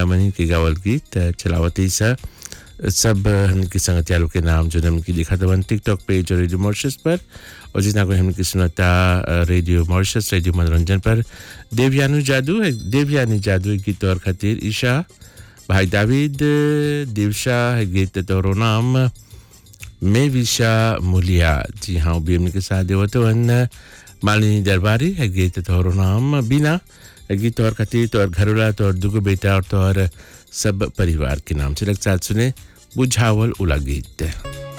मनी के गावल गीत चलावती सा सब हमके संगतियालों के नाम जो हमके लिखा था टिकटॉक पेज और रेडियो मॉरिशस पर और जितना कोई हमके सुनाता रेडियो मॉरिशस रेडियो मनोरंजन पर देवयानी जादू गीत और खातिर ईशा भाई दाविद देवशा है गीत तोरो नाम मैं विशा मूलिया जी हाँ भी हमके साथ देवतो मालिनी दरबारी है गीत तोरो नाम बिना गीत और खातिर तो और घरवाला तो और दुगो बेटा और तो और सब परिवार के नाम से लग साथ सुने बुझावल उला गीत